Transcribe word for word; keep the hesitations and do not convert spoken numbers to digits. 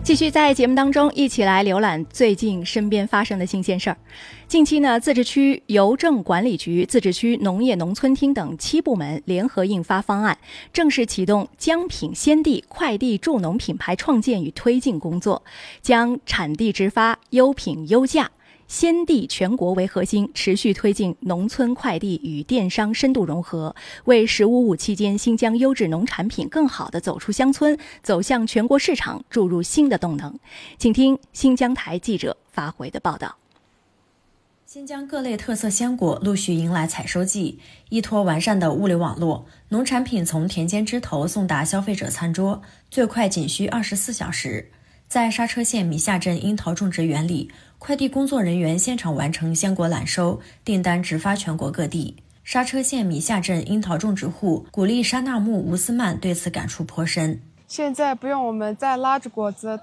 继续在节目当中一起来浏览最近身边发生的新鲜事儿。近期呢，自治区邮政管理局、自治区农业农村厅等七部门联合印发方案，正式启动江品鲜地快递助农品牌创建与推进工作，将产地直发、优品优价、鲜地全国为核心，持续推进农村快递与电商深度融合，为“十五五”期间新疆优质农产品更好地走出乡村、走向全国市场注入新的动能。请听新疆台记者发回的报道。 新疆各类特色鲜果陆续迎来采收季，依托完善的物流网络，农产品从田间枝头送达消费者餐桌，最快仅需二十四小时。在沙车县米下镇樱桃种植园里，快递工作人员现场完成鲜果揽收，订单直发全国各地。沙车县米下镇樱桃种植户古力沙纳木吴斯曼对此感触颇深。 现在不用我们再拉着果子